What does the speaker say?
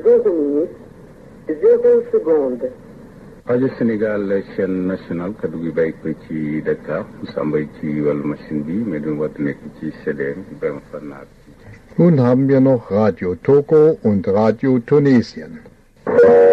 0 minutes, 0 secondes. rajo Sénégal chaîne nationale kaddu gi bàyyi ko ci Dakar Sambay ci wàllu machine bi mais du wat nekk ci CDM Ibrahima Fannar. Nun haben wir noch Radio Togo und Radio Tunesien.